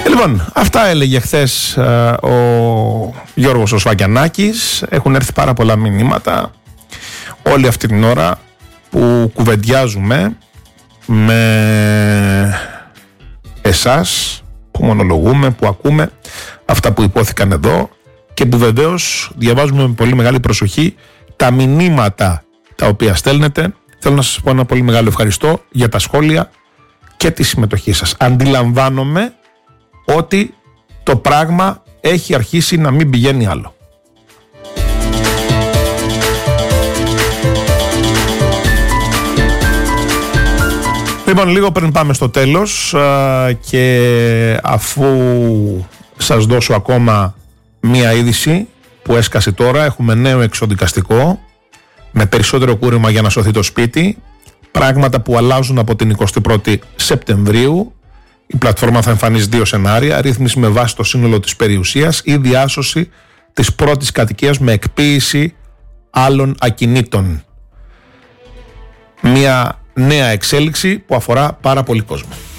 Λοιπόν, αυτά έλεγε χθες ο Γιώργος ο Σφακιανάκης. Έχουν έρθει πάρα πολλά μηνύματα όλη αυτή την ώρα που κουβεντιάζουμε με εσάς, που μονολογούμε, που ακούμε αυτά που υπόθηκαν εδώ και που βεβαίως διαβάζουμε με πολύ μεγάλη προσοχή τα μηνύματα τα οποία στέλνετε. Θέλω να σας πω ένα πολύ μεγάλο ευχαριστώ για τα σχόλια και τη συμμετοχή σας. Αντιλαμβάνομαι ότι το πράγμα έχει αρχίσει να μην πηγαίνει άλλο. Λοιπόν, λίγο πριν πάμε στο τέλος και αφού σας δώσω ακόμα μία είδηση που έσκασε τώρα, έχουμε νέο εξοδικαστικό με περισσότερο κούρεμα για να σωθεί το σπίτι, πράγματα που αλλάζουν από την 21η Σεπτεμβρίου. Η πλατφόρμα θα εμφανίσει 2 σενάρια: ρύθμιση με βάση το σύνολο της περιουσίας ή διάσωση της πρώτης κατοικίας με εκποίηση άλλων ακινήτων. Μια νέα εξέλιξη που αφορά πάρα πολύ κόσμο.